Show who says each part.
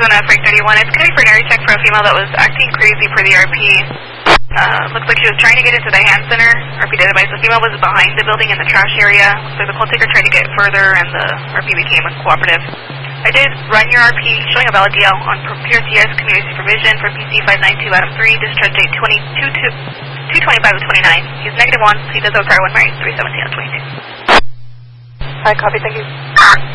Speaker 1: Arizona, Frank 31. It's going to be for an area check for a female that was acting crazy for the RP. Looks like she was trying to get into the hand center RP database. The female was behind the building in the trash area. Looks like the call taker tried to get further and the RP became uncooperative. I did run your RP showing a valid DL on PRCS Community Supervision for PC 592 Adam 3, discharge date 225 of 29. He's -1, he does require 1 Mary 317 of 22.
Speaker 2: Hi, copy, thank you.